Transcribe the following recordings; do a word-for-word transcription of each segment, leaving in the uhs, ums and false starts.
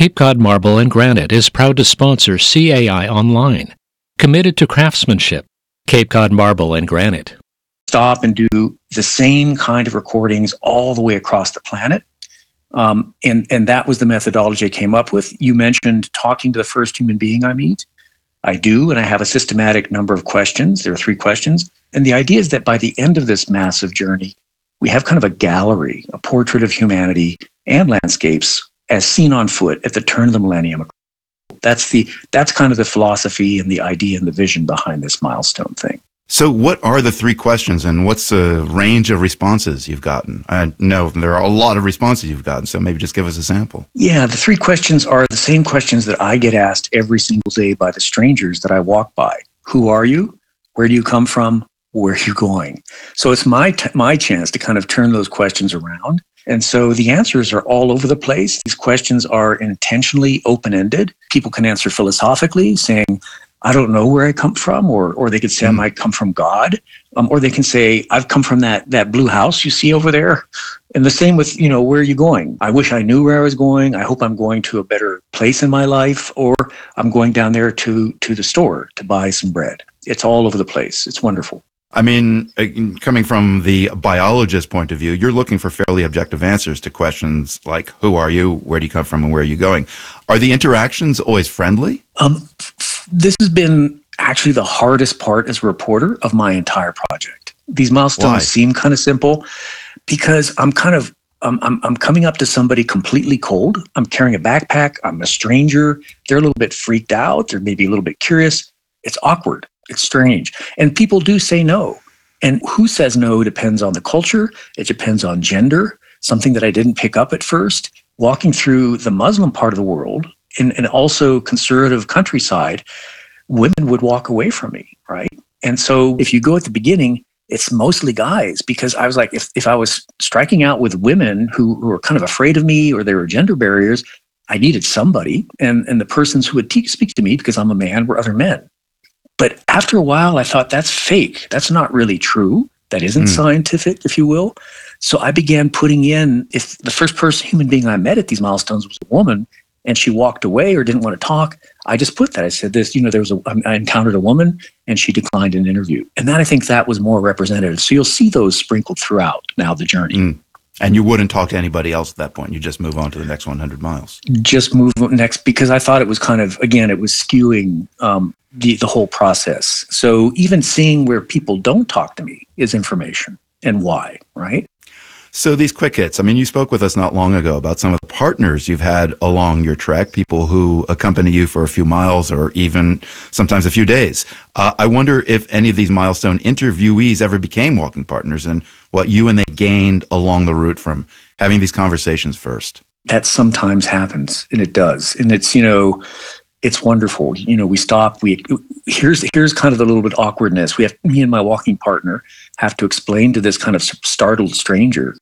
Cape Cod Marble and Granite is proud to sponsor C A I Online, committed to craftsmanship. Cape Cod Marble and Granite. Stop and do the same kind of recordings all the way across the planet. Um, and, and that was the methodology I came up with. You mentioned talking to the first human being I meet. I do, and I have a systematic number of questions. There are three questions. And the idea is that by the end of this massive journey, we have kind of a gallery, a portrait of humanity and landscapes as seen on foot at the turn of the millennium. That's the that's kind of the philosophy and the idea and the vision behind this milestone thing. So what are the three questions, and what's the range of responses you've gotten? I know there are a lot of responses you've gotten, so maybe just give us a sample. Yeah, the three questions are the same questions that I get asked every single day by the strangers that I walk by. Who are you? Where do you come from? Where are you going? So it's my t- my chance to kind of turn those questions around. And so the answers are all over the place. These questions are intentionally open-ended. People can answer philosophically, saying, I don't know where I come from, or or they could say mm. I might come from God, um, or they can say I've come from that that blue house you see over there. And the same with, you know, where are you going? I wish I knew where I was going. I hope I'm going to a better place in my life, or I'm going down there to to the store to buy some bread. It's all over the place. It's wonderful. I mean, coming from the biologist point of view, you're looking for fairly objective answers to questions like, who are you, where do you come from, and where are you going? Are the interactions always friendly? Um, this has been actually the hardest part as a reporter of my entire project. These milestones Why? seem kind of simple because I'm kind of, um, I'm, I'm coming up to somebody completely cold. I'm carrying a backpack. I'm a stranger. They're a little bit freaked out. They're maybe a little bit curious. It's awkward. It's strange. And people do say no. And who says no depends on the culture. It depends on gender, something that I didn't pick up at first. Walking through the Muslim part of the world and, and also conservative countryside, women would walk away from me, right? And so if you go at the beginning, it's mostly guys, because I was like, if, if I was striking out with women who, who were kind of afraid of me or there were gender barriers, I needed somebody. And, and the persons who would te- speak to me, because I'm a man, were other men. But after a while, I thought that's fake. That's not really true. That isn't mm. scientific, if you will. So I began putting in, if the first person, human being I met at these milestones was a woman and she walked away or didn't want to talk, I just put that. I said this, you know, there was a, I encountered a woman and she declined an interview. And then I think that was more representative. So you'll see those sprinkled throughout now the journey. Mm. And you wouldn't talk to anybody else at that point. You just move on to the next one hundred miles. Just move next, because I thought it was kind of, again, it was skewing um, the, the whole process. So even seeing where people don't talk to me is information, and why, right? So these quick hits, I mean, you spoke with us not long ago about some of the partners you've had along your trek, people who accompany you for a few miles or even sometimes a few days. Uh, I wonder if any of these milestone interviewees ever became walking partners and what you and they gained along the route from having these conversations first. That sometimes happens, and it does. And it's, you know, it's wonderful. You know, we stop, we, here's, here's kind of the little bit awkwardness. We have, me and my walking partner have to explain to this kind of startled stranger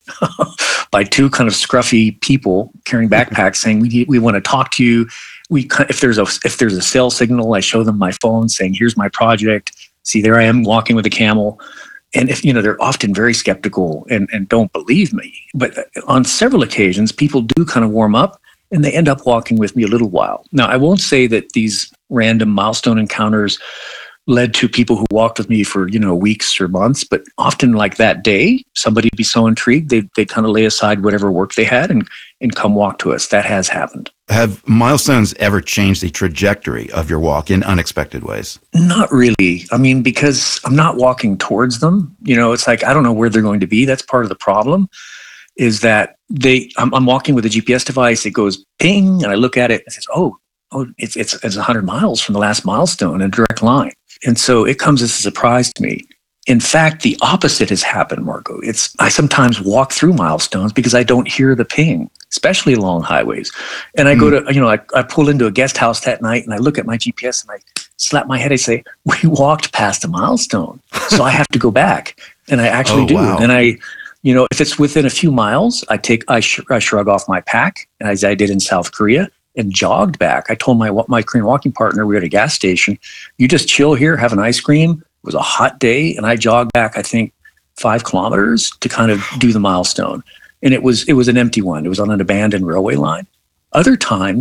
by two kind of scruffy people carrying backpacks saying, we need, we want to talk to you. We, if there's a, if there's a cell signal, I show them my phone saying, here's my project. See, there I am walking with a camel. And if, you know, they're often very skeptical and, and don't believe me. But on several occasions, people do kind of warm up and they end up walking with me a little while. Now, I won't say that these random milestone encounters led to people who walked with me for, you know, weeks or months, but often like that day, somebody would be so intrigued, they they kind of lay aside whatever work they had and, and come walk to us. That has happened. Have milestones ever changed the trajectory of your walk in unexpected ways? Not really. I mean, because I'm not walking towards them. You know, it's like, I don't know where they're going to be. That's part of the problem, is that they, I'm, I'm walking with a G P S device. It goes ping, and I look at it and it says, oh, oh, it's, it's, it's one hundred miles from the last milestone in a direct line. And so it comes as a surprise to me. In fact, the opposite has happened, Marco. It's, I sometimes walk through milestones because I don't hear the ping, especially along highways. And I mm. go to, you know, I, I pull into a guest house that night and I look at my G P S and I slap my head. I say, we walked past a milestone. So I have to go back. And I actually oh, do. Wow. And I, you know, if it's within a few miles, I take, I, sh- I shrug off my pack, as I did in South Korea, and jogged back. I told my my Korean walking partner, we were at a gas station, you just chill here, have an ice cream. It was a hot day, and I jogged back, I think, five kilometers to kind of do the milestone. And it was it was an empty one. It was on an abandoned railway line. Other times,